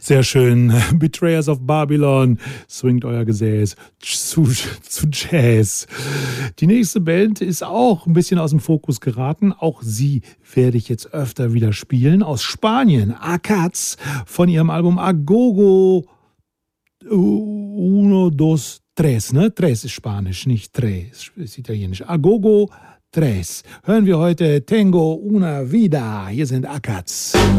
Sehr schön. Betrayers of Babylon. Swingt euer Gesäß zu Jazz. Die nächste Band ist auch ein bisschen aus dem Fokus geraten. Auch sie werde ich jetzt öfter wieder spielen. Aus Spanien. Akats von ihrem Album Agogo Uno, Dos, Tres. Ne? Tres ist Spanisch, nicht Tres ist Italienisch. Agogo Tres. Hören wir heute Tengo una Vida. Hier sind Akats.